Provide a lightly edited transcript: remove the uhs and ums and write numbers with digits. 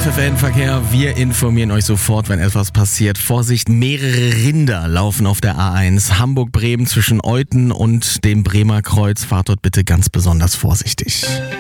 FFN-Verkehr, wir informieren euch sofort, wenn etwas passiert. Vorsicht, mehrere Rinder laufen auf der A1 Hamburg-Bremen zwischen Euthen und dem Bremer Kreuz. Fahrt dort bitte ganz besonders vorsichtig.